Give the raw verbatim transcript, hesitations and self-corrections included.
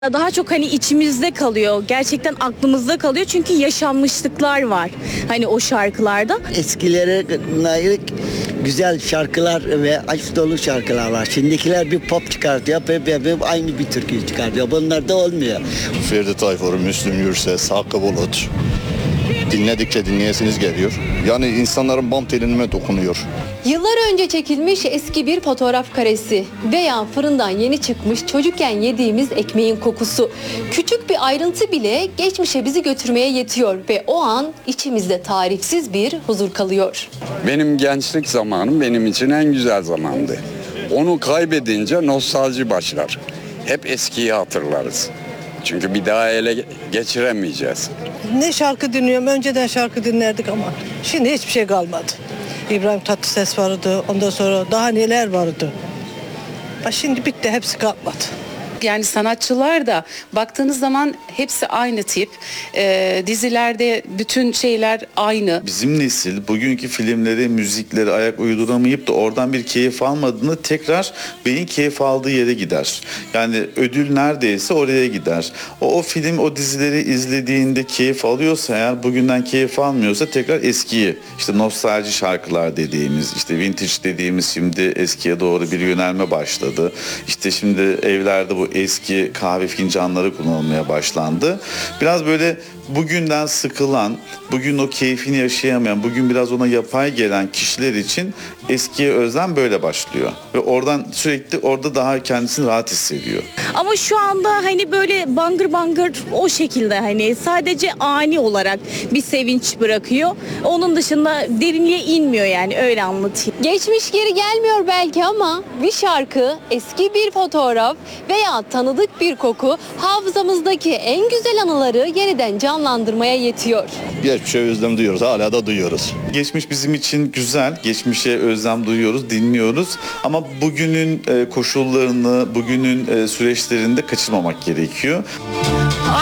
Daha çok hani içimizde kalıyor. Gerçekten aklımızda kalıyor. Çünkü yaşanmışlıklar var. Hani o şarkılarda. Eskilere dair güzel şarkılar ve aşk dolu şarkılar var. Şimdikiler bir pop çıkartıyor. Hep, hep, hep aynı bir türkü çıkartıyor. Bunlar da olmuyor. Ferdi Tayfur, Müslüm Gürses, Hakkı Bulut. Dinledikçe dinleyesiniz geliyor. Yani insanların bam telinime dokunuyor. Yıllar önce çekilmiş eski bir fotoğraf karesi veya fırından yeni çıkmış çocukken yediğimiz ekmeğin kokusu. Küçük bir ayrıntı bile geçmişe bizi götürmeye yetiyor ve o an içimizde tarifsiz bir huzur kalıyor. Benim gençlik zamanım benim için en güzel zamandı. Onu kaybedince nostalji başlar. Hep eskiyi hatırlarız. Çünkü bir daha ele geçiremeyeceğiz. Ne şarkı dinliyorum, önceden şarkı dinlerdik ama şimdi hiçbir şey kalmadı. İbrahim Tatlıses vardı, ondan sonra daha neler vardı. Ha şimdi bitti, hepsi kalmadı. Yani sanatçılar da baktığınız zaman hepsi aynı tip. Ee, dizilerde bütün şeyler aynı. Bizim nesil bugünkü filmleri, müzikleri ayak uyduramayıp da oradan bir keyif almadığında tekrar beyin keyif aldığı yere gider. Yani ödül neredeyse oraya gider. O, o film, o dizileri izlediğinde keyif alıyorsa eğer, bugünden keyif almıyorsa tekrar eskiyi, işte nostalji şarkılar dediğimiz, işte vintage dediğimiz şimdi eskiye doğru bir yönelme başladı. İşte şimdi evlerde bu eski kahve fincanları kullanılmaya başlandı. Biraz böyle bugünden sıkılan, bugün o keyfini yaşayamayan, bugün biraz ona yapay gelen kişiler için eskiye özlem böyle başlıyor. Ve oradan sürekli orada daha kendisini rahat hissediyor. Ama şu anda hani böyle bangır bangır o şekilde hani sadece ani olarak bir sevinç bırakıyor. Onun dışında derinliğe inmiyor, yani öyle anlatayım. Geçmiş geri gelmiyor belki ama bir şarkı, eski bir fotoğraf veya tanıdık bir koku hafızamızdaki en güzel anıları yeniden canlandırmaya yetiyor. Geçmişe özlem duyuyoruz, hala da duyuyoruz. Geçmiş bizim için güzel, geçmişe özlem duyuyoruz, dinliyoruz ama bugünün koşullarını, bugünün süreçlerini de kaçırmamak gerekiyor.